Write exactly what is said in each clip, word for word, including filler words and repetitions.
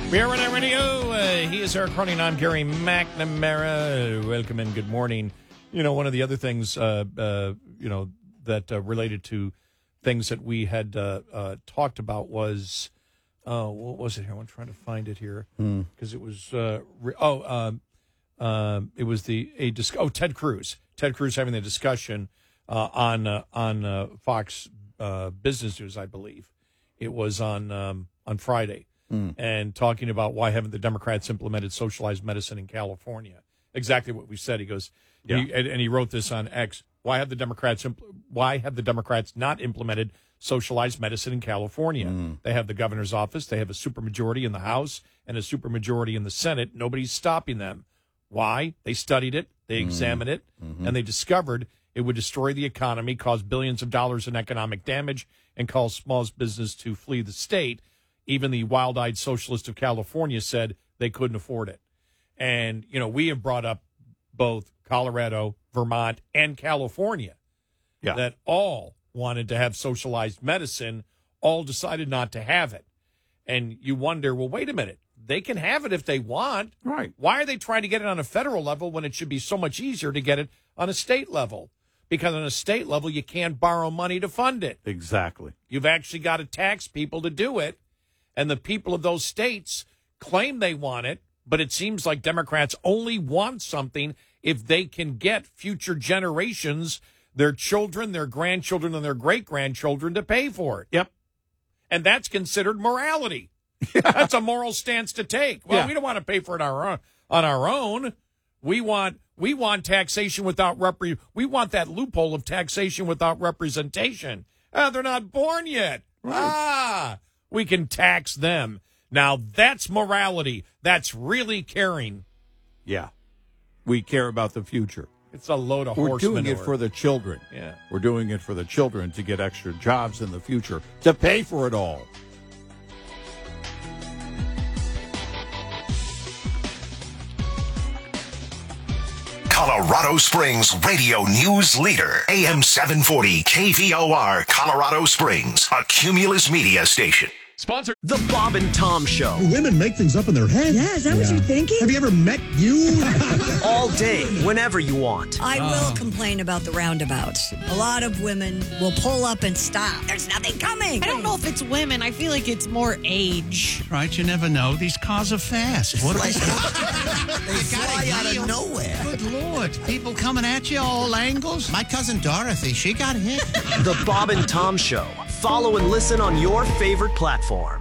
We are on radio. Uh, he is Eric Cronin. I'm Gary McNamara. Uh, welcome and good morning. You know, one of the other things, uh, uh, you know, that uh, related to things that we had uh, uh, talked about was, uh, what was it here? I'm trying to find it here because mm. it was, uh, re- oh, um, uh, it was the a dis- oh Ted Cruz. Ted Cruz having the discussion uh, on uh, on uh, Fox uh, Business News, I believe. It was on um, on Friday. Mm. And talking about why haven't the Democrats implemented socialized medicine in California? Exactly what we said. He goes, yeah. he, and, and he wrote this on X. Why have the Democrats? Impl- why have the Democrats not implemented socialized medicine in California? Mm. They have the governor's office. They have a supermajority in the House and a supermajority in the Senate. Nobody's stopping them. Why? They studied it. They examined mm. it, mm-hmm. and they discovered it would destroy the economy, cause billions of dollars in economic damage, and cause small business to flee the state. Even the wild-eyed socialist of California said they couldn't afford it. And, you know, we have brought up both Colorado, Vermont, and California yeah. that all wanted to have socialized medicine, all decided not to have it. And you wonder, well, wait a minute. They can have it if they want. Right. Why are they trying to get it on a federal level when it should be so much easier to get it on a state level? Because on a state level, you can't borrow money to fund it. Exactly. You've actually got to tax people to do it. And the people of those states claim they want it, but it seems like Democrats only want something if they can get future generations, their children, their grandchildren, and their great-grandchildren to pay for it. Yep. And that's considered morality. Yeah. That's a moral stance to take. Well, yeah. we don't want to pay for it our own, on our own. We want we want taxation without repre- we want that loophole of taxation without representation. Ah, they're not born yet. Right. Ah. We can tax them. Now, that's morality. That's really caring. Yeah. We care about the future. It's a load of We're horse doing manure. it for the children. Yeah. We're doing it for the children to get extra jobs in the future, to pay for it all. Colorado Springs radio news leader, A M seven forty K V O R, Colorado Springs, a Cumulus media station. Sponsor The Bob and Tom Show. Women make things up in their head. Yeah, is that yeah. what you're thinking? Have you ever met you? All day, whenever you want. I will complain about the roundabouts. A lot of women will pull up and stop. There's nothing coming. I don't know if it's women. I feel like it's more age. Right, you never know. These cars are fast. What they fly out of nowhere. Good Lord. People coming at you all angles. My cousin Dorothy, she got hit. The Bob and Tom Show. Follow and listen on your favorite platform.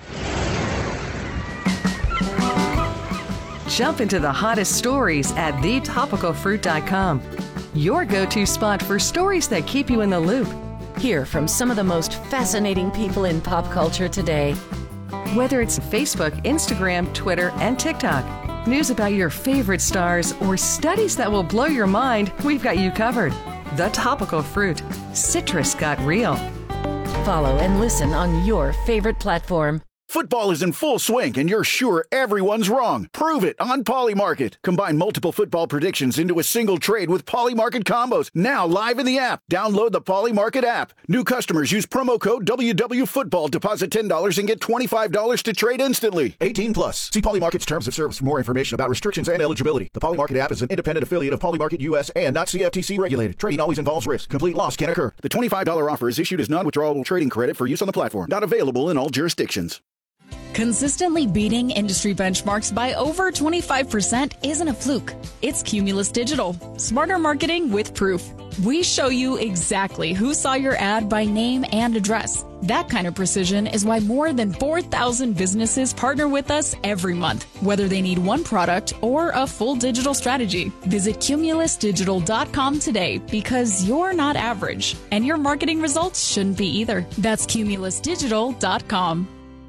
Jump into the hottest stories at the topical fruit dot com. Your go-to spot for stories that keep you in the loop. Hear from some of the most fascinating people in pop culture today. Whether it's Facebook, Instagram, Twitter, and TikTok, news about your favorite stars, or studies that will blow your mind, we've got you covered. The Topical Fruit. Citrus got real. Follow and listen on your favorite platform. Football is in full swing, and you're sure everyone's wrong. Prove it on Polymarket. Combine multiple football predictions into a single trade with Polymarket combos. Now live in the app. Download the Polymarket app. New customers use promo code W W Football. Deposit ten dollars and get twenty-five dollars to trade instantly. eighteen plus. See Polymarket's terms of service for more information about restrictions and eligibility. The Polymarket app is an independent affiliate of Polymarket U S and not C F T C regulated. Trading always involves risk. Complete loss can occur. The twenty-five dollars offer is issued as non-withdrawable trading credit for use on the platform. Not available in all jurisdictions. Consistently beating industry benchmarks by over twenty-five percent isn't a fluke. It's Cumulus Digital. Smarter marketing with proof. We show you exactly who saw your ad by name and address. That kind of precision is why more than four thousand businesses partner with us every month, whether they need one product or a full digital strategy. Visit cumulus digital dot com today because you're not average, and your marketing results shouldn't be either. That's cumulus digital dot com.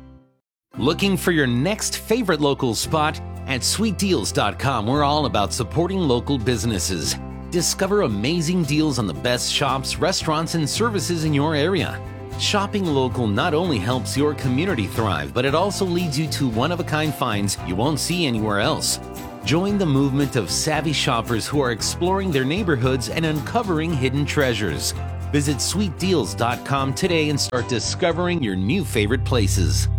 Looking for your next favorite local spot? At sweet deals dot com, we're all about supporting local businesses. Discover amazing deals on the best shops, restaurants, and services in your area. Shopping local not only helps your community thrive, but it also leads you to one-of-a-kind finds you won't see anywhere else. Join the movement of savvy shoppers who are exploring their neighborhoods and uncovering hidden treasures. Visit sweet deals dot com today and start discovering your new favorite places.